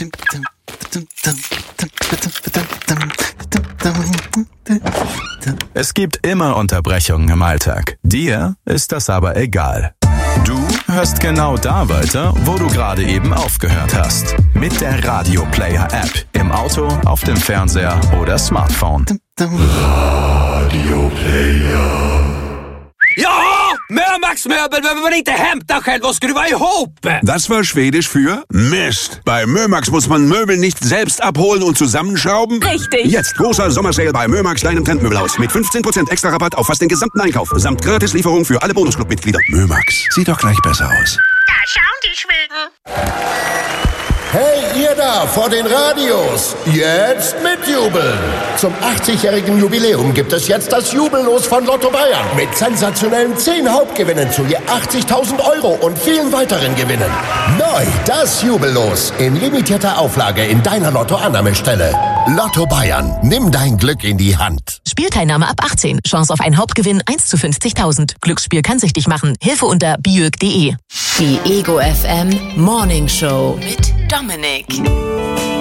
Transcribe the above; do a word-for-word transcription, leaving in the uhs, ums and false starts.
Es gibt immer Unterbrechungen im Alltag. Dir ist das aber egal. Du hörst genau da weiter, wo du gerade eben aufgehört hast. Mit der Radio Player App. Im Auto, auf dem Fernseher oder Smartphone. Radio Player. Ja, Mömax-möbel behöver man inte hämta själv och skruva ihop. Das war Schwedisch für Mist. Bei Mömax muss man Möbel nicht selbst abholen und zusammenschrauben. Richtig. Jetzt großer Sommersale bei Mömax, deinem Trendmöbelhaus. Mit fünfzehn Prozent extra Rabatt auf fast den gesamten Einkauf. Samt Gratislieferung für alle Bonusclub-Mitglieder. Mömax, sieht doch gleich besser aus. Da schauen die Schweden. Hey, ihr da vor den Radios, jetzt mitjubeln! Zum achtzigjährigen Jubiläum gibt es jetzt das Jubellos von Lotto Bayern mit sensationellen zehn Hauptgewinnen zu je achtzigtausend Euro und vielen weiteren Gewinnen. Neu das Jubellos in limitierter Auflage in deiner Lotto-Annahmestelle. Lotto Bayern, nimm dein Glück in die Hand. Spielteilnahme ab achtzehn. Chance auf einen Hauptgewinn eins zu fünfzigtausend. Glücksspiel kann süchtig machen. Hilfe unter biög punkt de. Die Ego F M Morning Show mit Dominik.